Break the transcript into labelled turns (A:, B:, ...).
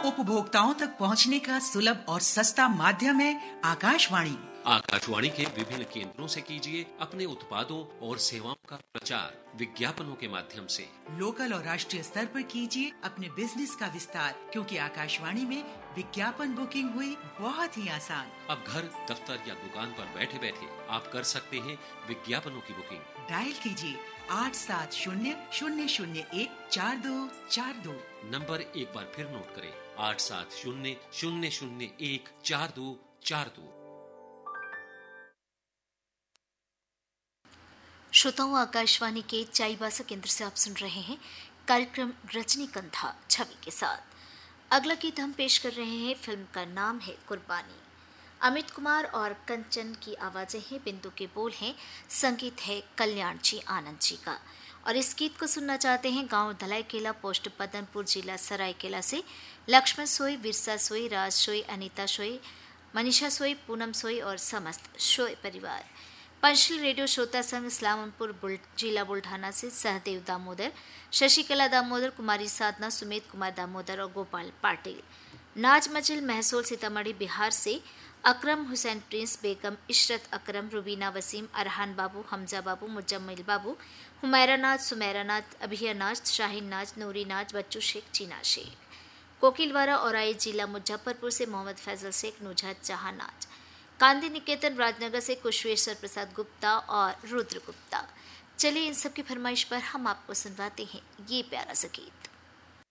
A: उपभोक्ताओं तक पहुंचने का सुलभ और सस्ता माध्यम है आकाशवाणी।
B: आकाशवाणी के विभिन्न केंद्रों से कीजिए अपने उत्पादों और सेवाओं का प्रचार विज्ञापनों के माध्यम से।
A: लोकल और राष्ट्रीय स्तर पर कीजिए अपने बिजनेस का विस्तार, क्योंकि आकाशवाणी में विज्ञापन बुकिंग हुई बहुत ही आसान।
B: अब घर, दफ्तर या दुकान पर बैठे बैठे आप कर सकते हैं विज्ञापनों की बुकिंग।
A: डायल कीजिए 8700014242।
B: नंबर एक बार फिर नोट करें, 8700014242।
C: श्रोताओं, आकाशवाणी के चाईबासा केंद्र से आप सुन रहे हैं कार्यक्रम रजनीगंधा छवि के साथ। अगला गीत हम पेश कर रहे हैं, फिल्म का नाम है कुर्बानी। अमित कुमार और कंचन की आवाजें हैं, बिंदु के बोल हैं, संगीत है कल्याण जी आनंद जी का। और इस गीत को सुनना चाहते हैं गांव धलाईकेला, पोस्ट पदनपुर, जिला सरायकेला से लक्ष्मण सोई, विरसा सोई, राज सोई, अनीता सोई, मनीषा सोई, पूनम सोई और समस्त सोई परिवार। पंचशील रेडियो श्रोता संघ इस्लामपुर जिला बुल्ढाना से सहदेव दामोदर, शशिकला दामोदर, कुमारी साधना, सुमेध कुमार दामोदर और गोपाल पाटिल। नाज मचिल महसूल सीतामढ़ी बिहार से अकरम हुसैन प्रिंस, बेगम इशरत अकरम, रुबीना वसीम, अरहान बाबू, हमजा बाबू, मुजम्मिल बाबू, हुमैरा नाज, सुमैरा नाज, अभिया नाज, शाहीन नाज, नूरी नाज, बच्चू शेख, चीना शेख। कोकिलवारा और आई जिला मुजफ्फरपुर से मोहम्मद फैजल शेख, नुजहत जहां नाज। गांधी निकेतन राजनगर से कुशवेश्वर प्रसाद गुप्ता और रुद्र गुप्ता। चलिए इन सब की फरमाइश पर हम आपको सुनवाते हैं ये प्यारा सा गीत।